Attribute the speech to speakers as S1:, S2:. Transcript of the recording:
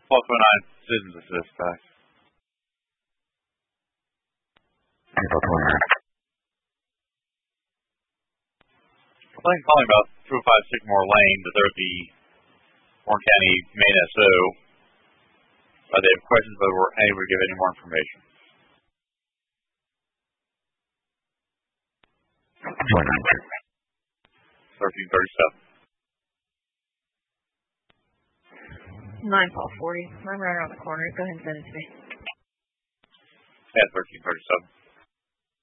S1: 1229, Citizens Assist, back. Complaint calling about 205 Sycamore Lane that there would be Warren County main SO. They have questions about were able to give any more information. 1337.
S2: 9 Paul 40. I'm right around the corner. Go ahead and send it to me.
S1: Yeah, 1337.